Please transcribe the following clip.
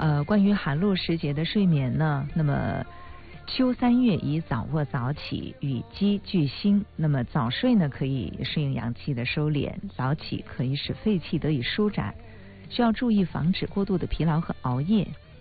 关于寒露时节的睡眠呢，那么秋3月宜早卧早起，与鸡俱兴。那么早睡呢，可以适应阳气的收敛；早起可以使肺气得以舒展。需要注意防止过度的疲劳和熬夜。